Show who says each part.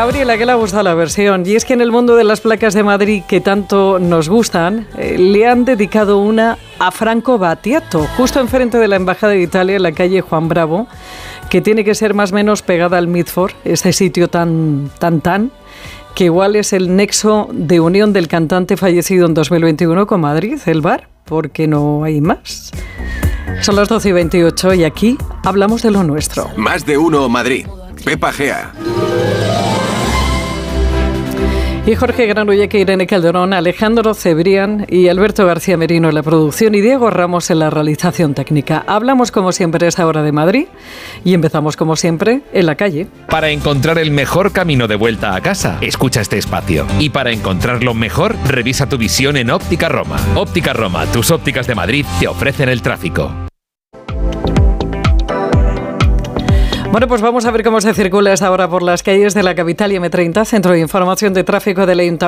Speaker 1: Gabriela, que le ha gustado la versión. Y es que en el mundo de las placas de Madrid que tanto nos gustan, le han dedicado una a Franco Battiato, justo enfrente de la Embajada de Italia, en la calle Juan Bravo, que tiene que ser más o menos pegada al Midford, ese sitio tan, que igual es el nexo de unión del cantante fallecido en 2021 con Madrid, el bar, porque no hay más. Son las 12:28 y aquí hablamos de lo nuestro.
Speaker 2: Más de uno Madrid. Pepa Gea.
Speaker 1: Y Jorge Granulleque, Irene Calderón, Alejandro Cebrián y Alberto García Merino en la producción y Diego Ramos en la realización técnica. Hablamos como siempre a esta hora de Madrid y empezamos como siempre en la calle.
Speaker 3: Para encontrar el mejor camino de vuelta a casa, escucha este espacio. Y para encontrarlo mejor, revisa tu visión en Óptica Roma. Óptica Roma, tus ópticas de Madrid te ofrecen el tráfico.
Speaker 1: Bueno, pues vamos a ver cómo se circula a esta hora por las calles de la capital y M30, Centro de Información de Tráfico del Ayuntamiento.